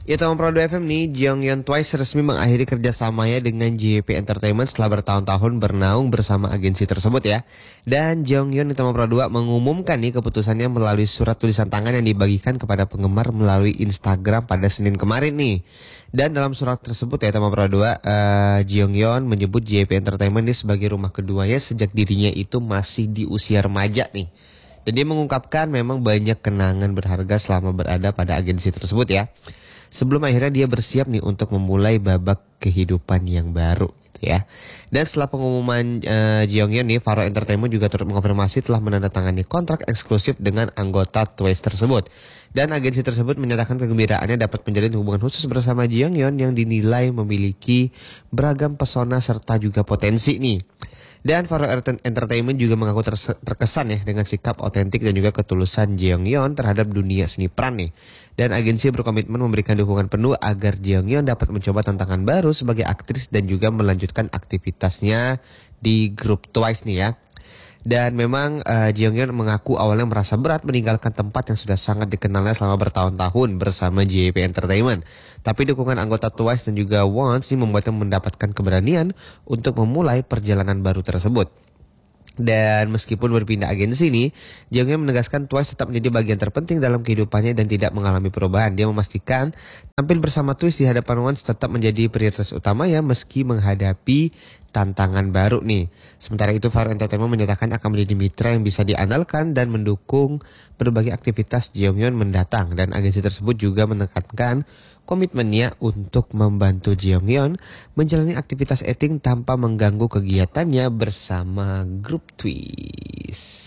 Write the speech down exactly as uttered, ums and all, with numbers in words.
Ya teman Pro dua F M nih, Jeongyeon Twice resmi mengakhiri kerjasamanya dengan J Y P Entertainment setelah bertahun-tahun bernaung bersama agensi tersebut ya. Dan Jeongyeon di teman Pro dua mengumumkan nih keputusannya melalui surat tulisan tangan yang dibagikan kepada penggemar melalui Instagram pada Senin kemarin nih. Dan dalam surat tersebut ya teman Pro dua, uh, Jeongyeon menyebut J Y P Entertainment ini sebagai rumah keduanya sejak dirinya itu masih di usia remaja nih. Dan dia mengungkapkan memang banyak kenangan berharga selama berada pada agensi tersebut ya. Sebelum akhirnya dia bersiap nih untuk memulai babak kehidupan yang baru gitu ya. Dan setelah pengumuman uh, Jeongyeon nih, Faro Entertainment juga turut mengonfirmasi telah menandatangani kontrak eksklusif dengan anggota Twice tersebut. Dan agensi tersebut menyatakan kegembiraannya dapat menjalin hubungan khusus bersama Jeongyeon yang dinilai memiliki beragam pesona serta juga potensi nih. Dan Faro Entertainment juga mengaku terkesan ya dengan sikap otentik dan juga ketulusan Jeongyeon terhadap dunia seni peran nih. Dan agensi berkomitmen memberikan dukungan penuh agar Jeongyeon dapat mencoba tantangan baru sebagai aktris dan juga melanjutkan aktivitasnya di grup Twice nih ya. Dan memang uh, Jeongyeon mengaku awalnya merasa berat meninggalkan tempat yang sudah sangat dikenalnya selama bertahun-tahun bersama J Y P Entertainment. Tapi dukungan anggota Twice dan juga Once ini membuatnya mendapatkan keberanian untuk memulai perjalanan baru tersebut. Dan meskipun berpindah agensi ini, Jeongyeon menegaskan Twice tetap menjadi bagian terpenting dalam kehidupannya dan tidak mengalami perubahan. Dia memastikan tampil bersama Twice di hadapan Once tetap menjadi prioritas utama ya meski menghadapi tantangan baru nih. Sementara itu Faro Entertainment menyatakan akan menjadi mitra yang bisa diandalkan dan mendukung berbagai aktivitas Jeongyeon mendatang. Dan agensi tersebut juga menekankan komitmennya untuk membantu Jeongyeon menjalani aktivitas acting tanpa mengganggu kegiatannya bersama grup Twice.